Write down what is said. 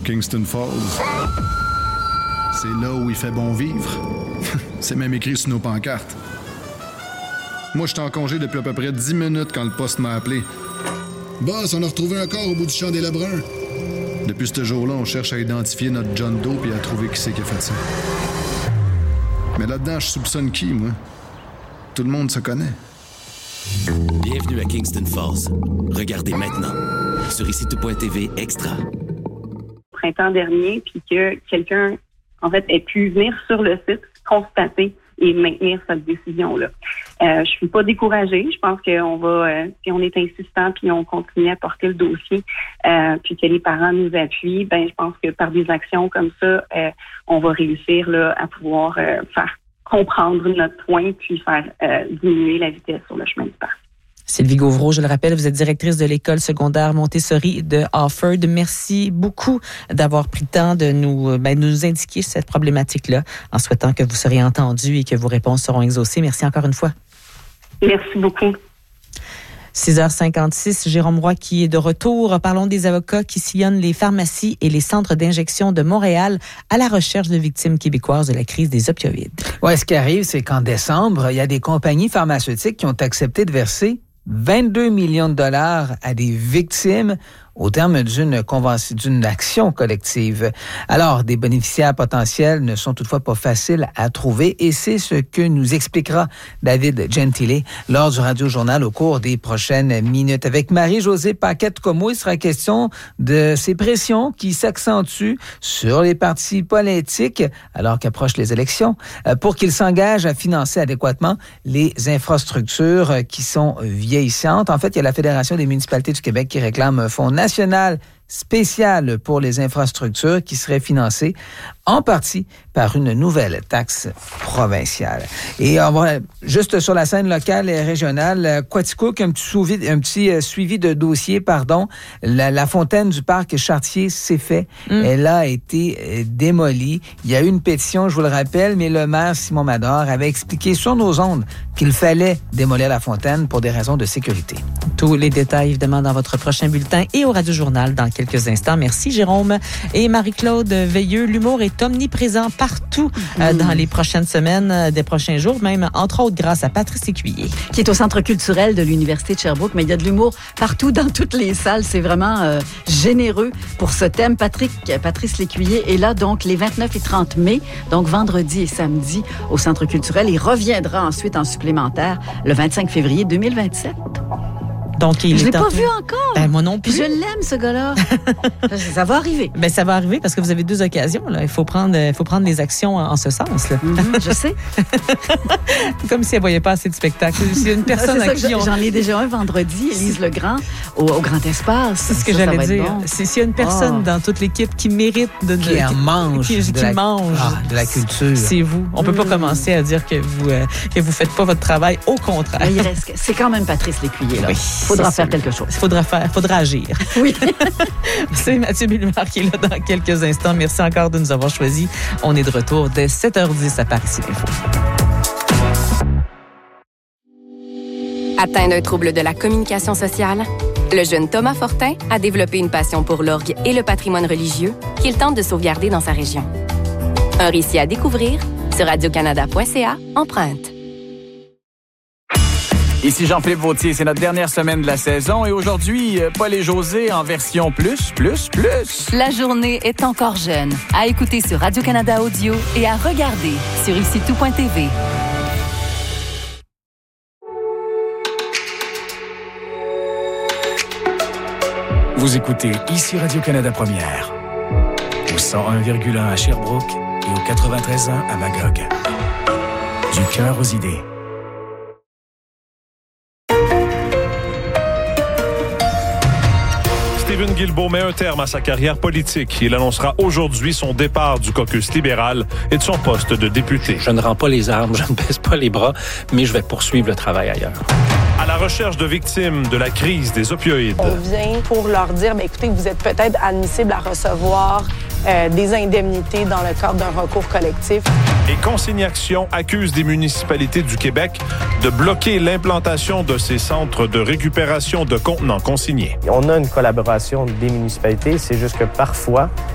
Kingston Falls. C'est là où il fait bon vivre. C'est même écrit sur nos pancartes. Moi, j'étais en congé depuis à peu près 10 minutes quand le poste m'a appelé. Boss, on a retrouvé un corps au bout du champ des Lebrun. Depuis ce jour-là, on cherche à identifier notre John Doe et à trouver qui c'est qui a fait ça. Mais là-dedans, je soupçonne qui, moi? Tout le monde se connaît. Bienvenue à Kingston Falls. Regardez maintenant sur ICITO.tv Extra. Printemps dernier, puis que quelqu'un, en fait, ait pu venir sur le site, constater et maintenir cette décision-là. Je suis pas découragée. Je pense qu'on va, si on est insistant puis on continue à porter le dossier, puis que les parents nous appuient, ben je pense que par des actions comme ça, on va réussir là à pouvoir faire comprendre notre point puis faire diminuer la vitesse sur le chemin du parc. Sylvie Gauvreau, je le rappelle, vous êtes directrice de l'école secondaire Montessori de Offord. Merci beaucoup d'avoir pris le temps de nous indiquer cette problématique-là en souhaitant que vous serez entendus et que vos réponses seront exaucées. Merci encore une fois. Merci beaucoup. 6h56, Jérôme Roy qui est de retour. Parlons des avocats qui sillonnent les pharmacies et les centres d'injection de Montréal à la recherche de victimes québécoises de la crise des opioïdes. Oui, ce qui arrive, c'est qu'en décembre, il y a des compagnies pharmaceutiques qui ont accepté de verser 22 millions de dollars à des victimes au terme d'une action collective. Alors, des bénéficiaires potentiels ne sont toutefois pas faciles à trouver et c'est ce que nous expliquera David Gentile lors du Radio-Journal au cours des prochaines minutes. Avec Marie-Josée Paquette-Comeau, il sera question de ces pressions qui s'accentuent sur les partis politiques alors qu'approchent les élections pour qu'ils s'engagent à financer adéquatement les infrastructures qui sont vieillissantes. En fait, il y a la Fédération des municipalités du Québec qui réclame un fonds national spécial pour les infrastructures qui serait financé en partie par une nouvelle taxe provinciale. Et on va juste sur la scène locale et régionale, Quaticook, un petit suivi de dossier, La fontaine du parc Chartier s'est fait. Elle a été démolie. Il y a eu une pétition, je vous le rappelle, mais le maire Simon Mador avait expliqué sur nos ondes qu'il fallait démolir la fontaine pour des raisons de sécurité. Tous les détails, évidemment, dans votre prochain bulletin et au Radio-Journal dans quelques instants. Merci, Jérôme. Et Marie-Claude Veilleux, l'humour est omniprésent partout dans les prochaines semaines, des prochains jours, même, entre autres, grâce à Patrice Lécuyer. Qui est au Centre culturel de l'Université de Sherbrooke, mais il y a de l'humour partout, dans toutes les salles. C'est vraiment généreux pour ce thème. Patrice Lécuyer est là, donc, les 29 et 30 mai, donc vendredi et samedi, au Centre culturel. Il reviendra ensuite en supplémentaire le 25 février 2027. Donc, je ne l'ai pas vu encore. Ben, moi non plus. Je l'aime, ce gars-là. Ça va arriver. Ben, ça va arriver parce que vous avez 2 occasions. Là. Il faut prendre des actions en ce sens. Là. Je sais. Comme si elle ne voyait pas assez de spectacles. S'il y a une personne à qui J'en ai déjà un vendredi, Élise Legrand, au Grand Espace. C'est ce que j'allais dire. Bon. S'il y a une personne dans toute l'équipe qui mérite qui mange de la culture, c'est vous. On ne peut pas commencer à dire que vous faites pas votre travail. Au contraire. Mais c'est quand même Patrice Lécuyer, là. Oui. Faudra faire quelque chose. Faudra agir. Oui. C'est Mathieu Bellemare qui est là dans quelques instants. Merci encore de nous avoir choisis. On est de retour dès 7h10 à Paris Info. Atteint d'un trouble de la communication sociale, le jeune Thomas Fortin a développé une passion pour l'orgue et le patrimoine religieux qu'il tente de sauvegarder dans sa région. Un récit à découvrir sur radiocanada.ca Empreinte. Ici Jean-Philippe Vautier, c'est notre dernière semaine de la saison et aujourd'hui, Paul et José en version plus. La journée est encore jeune. À écouter sur Radio-Canada Audio et à regarder sur ICITO.tv. Vous écoutez ici Radio-Canada Première, au 101,1 à Sherbrooke et au 93.1 à Magog. Du cœur aux idées. Stephen Guilbeault met un terme à sa carrière politique. Il annoncera aujourd'hui son départ du caucus libéral et de son poste de député. Je ne rends pas les armes, je ne baisse pas les bras, mais je vais poursuivre le travail ailleurs. À la recherche de victimes de la crise des opioïdes. On vient pour leur dire, écoutez, vous êtes peut-être admissible à recevoir des indemnités dans le cadre d'un recours collectif. Et Consigne Action accuse des municipalités du Québec de bloquer l'implantation de ces centres de récupération de contenants consignés. On a une collaboration des municipalités, c'est juste que parfois,